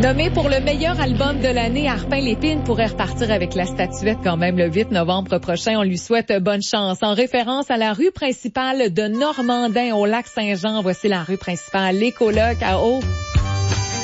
Nommé pour le meilleur album de l'année, Harpin-Lépine pourrait repartir avec la statuette quand même le 8 novembre prochain. On lui souhaite bonne chance. En référence à la rue principale de Normandin au Lac-Saint-Jean, voici la rue principale, les colocs à eau.